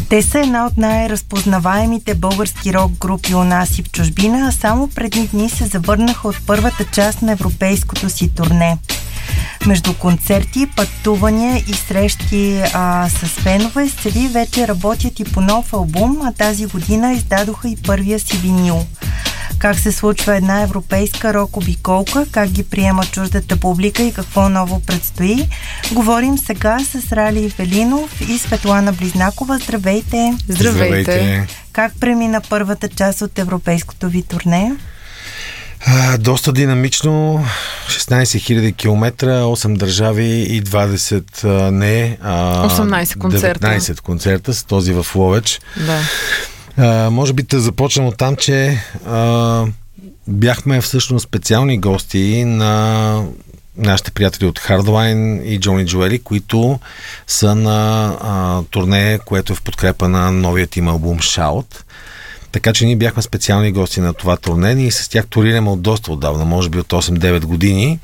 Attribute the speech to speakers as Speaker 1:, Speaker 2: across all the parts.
Speaker 1: Те са една от най-разпознаваемите български рок групи у нас и в чужбина, а само преди дни се завърнаха от първата част на европейското си турне. Между концерти, пътувания и срещи с фенове, Севи вече работят и по нов албум, а тази година издадоха и първия си винил. Как се случва една европейска рок-обиколка, как ги приема чуждата публика и какво ново предстои, говорим сега с Рали Велинов и Светлана Близнакова. Здравейте!
Speaker 2: Здравейте!
Speaker 1: Как премина първата част от европейското ви турне?
Speaker 2: Доста динамично, 16 000 км, 8 държави и
Speaker 3: 18 концерта.
Speaker 2: 19 концерта с този в Ловеч.
Speaker 3: Да.
Speaker 2: Може би да започнем от там, че бяхме всъщност специални гости на нашите приятели от Hardline и Джони Джуели, които са на турне, което е в подкрепа на новият им албум Shout. Така че ние бяхме специални гости на това турне и с тях турираме от доста отдавна, може би от 8-9 години.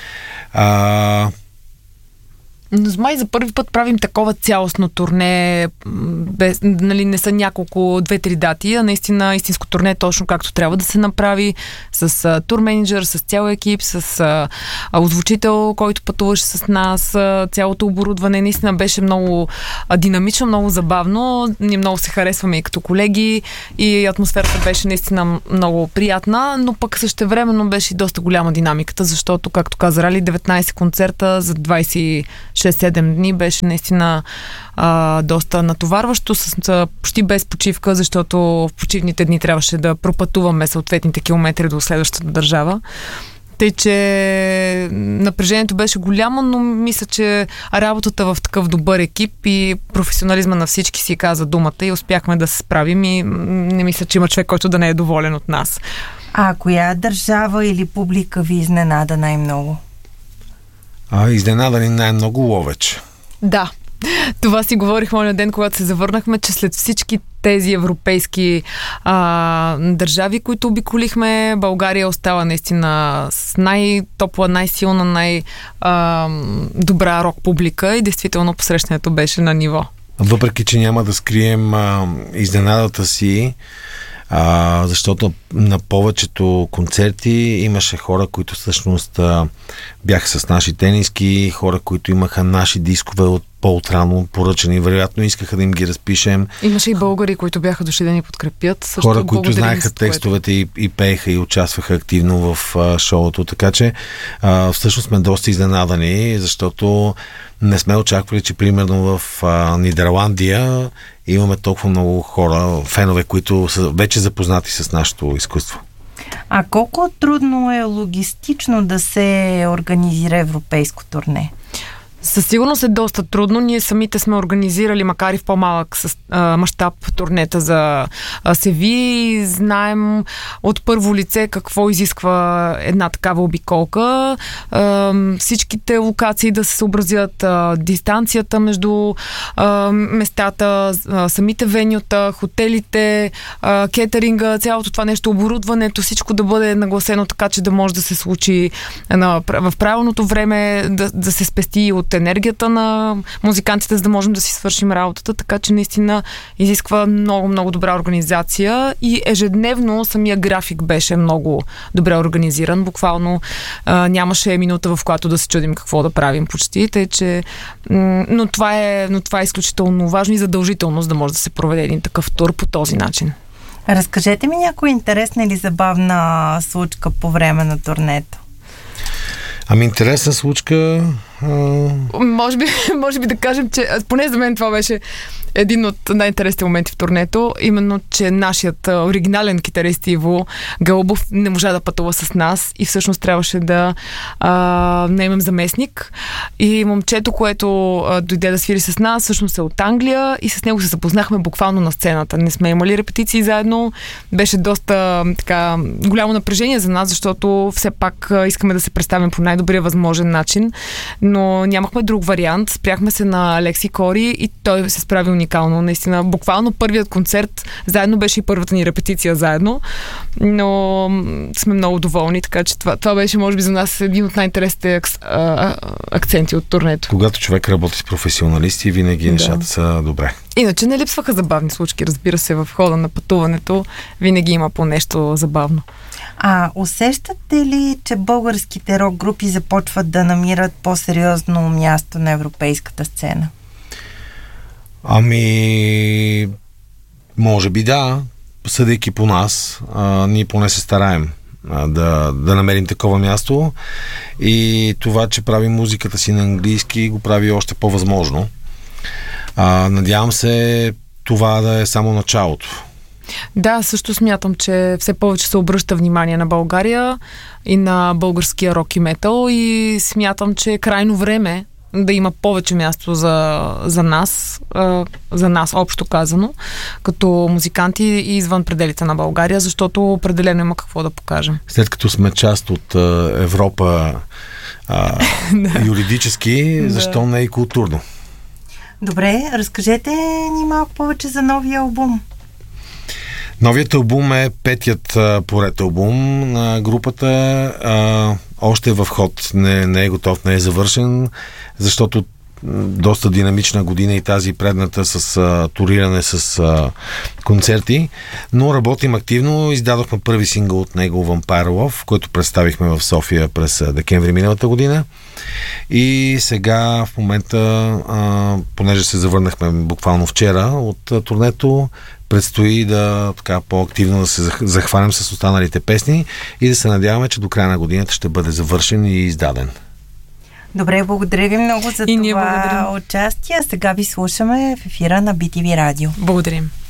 Speaker 3: Май за първи път правим такова цялостно турне, без, не са няколко 2-3 дати, а наистина истинско турне точно както трябва да се направи, с турменеджер, с цял екип, с озвучител, който пътуваше с нас, цялото оборудване. Наистина беше много динамично, много забавно. Ние много се харесваме и като колеги и атмосферата беше наистина много приятна, но пък същевременно беше и доста голяма динамиката, защото, както каза Рали, 19 концерта за 6-7 дни беше наистина доста натоварващо, с почти без почивка, защото в почивните дни трябваше да пропътуваме съответните километри до следващата държава. Тъй, че напрежението беше голямо, но мисля, че работата в такъв добър екип и професионализма на всички си каза думата и успяхме да се справим и не мисля, че има човек, който да не е доволен от нас.
Speaker 1: А коя държава или публика ви изненада най-много?
Speaker 2: Изненада ни най-много Ловеч.
Speaker 3: Да. Това си говорихме оня ден, когато се завърнахме, че след всички тези европейски държави, които обиколихме, България остава наистина с най-топла, най-силна, най-добра рок публика и действително посрещането беше на ниво.
Speaker 2: Въпреки, че няма да скрием изненадата си, защото на повечето концерти имаше хора, които всъщност бяха с наши тениски, хора, които имаха наши дискове от по-отрано поръчани, вероятно искаха да им ги разпишем.
Speaker 3: Имаше и българи, които бяха дошли да ни подкрепят. Също
Speaker 2: хора, които знаеха текстовете и пееха и участваха активно в шоуто, така че всъщност сме доста изненадани, защото не сме очаквали, че примерно в Нидерландия имаме толкова много хора, фенове, които са вече запознати с нашето изкуство.
Speaker 1: А колко трудно е логистично да се организира европейско турне?
Speaker 3: Със сигурност е доста трудно. Ние самите сме организирали, макар и в по-малък мащаб, турнета за Севи. Знаем от първо лице какво изисква една такава обиколка. Всичките локации да се съобразят, дистанцията между местата, самите венюта, хотелите, кетеринга, цялото това нещо, оборудването, всичко да бъде нагласено така, че да може да се случи в правилното време, да се спести от енергията на музикантите, за да можем да си свършим работата, така че наистина изисква много добра организация и ежедневно самия график беше много добре организиран. Буквално нямаше минута, в която да се чудим какво да правим почти, тъй че но това е изключително важно и задължително, за да може да се проведе един такъв тур по този начин.
Speaker 1: Разкажете ми някоя интересна или забавна случка по време на турнето.
Speaker 2: Интересна случка.
Speaker 3: Може би да кажем, че поне за мен това беше един от най-интересните моменти в турнето, именно, че нашият оригинален китарист Иво Гълбов не можа да пътува с нас и всъщност трябваше да наемем заместник. И момчето, което дойде да свири с нас, всъщност е от Англия и с него се запознахме буквално на сцената. Не сме имали репетиции заедно. Беше доста така голямо напрежение за нас, защото все пак искаме да се представим по най-добрия възможен начин, но нямахме друг вариант. Спряхме се на Алекси Кори и той се справил уникално. Наистина, буквално първият концерт заедно беше и първата ни репетиция заедно, но сме много доволни, така че това беше, може би, за нас един от най-интересните акценти от турнето.
Speaker 2: Когато човек работи с професионалисти, винаги нещата са добре.
Speaker 3: Иначе не липсваха забавни случки, разбира се, в хода на пътуването винаги има по нещо забавно.
Speaker 1: Усещате ли, че българските рок групи започват да намират по-сериозно място на европейската сцена?
Speaker 2: Може би да, съдейки по нас, ние поне се стараем да намерим такова място и това, че правим музиката си на английски, го прави още по-възможно. Надявам се това да е само началото.
Speaker 3: Да, също смятам, че все повече се обръща внимание на България и на българския рок и метал и смятам, че е крайно време да има повече място за нас, общо казано, като музиканти и извън пределите на България, защото определено има какво да покажем.
Speaker 2: След като сме част от Европа юридически, защо не и културно?
Speaker 1: Добре, разкажете ни малко повече за новия албум.
Speaker 2: Новият албум е петият поред албум на групата. Още е в ход, не е готов, не е завършен, защото доста динамична година и тази предната с туриране с концерти, но работим активно. Издадохме първи сингъл от него, Vampire Love, който представихме в София през декември миналата година. И сега в момента, понеже се завърнахме буквално вчера от турнето, предстои да по-активно да се захванем с останалите песни и да се надяваме, че до края на годината ще бъде завършен и издаден.
Speaker 1: Добре, благодаря ви много за това участие. Сега ви слушаме в ефира на BTV Радио.
Speaker 3: Благодарим.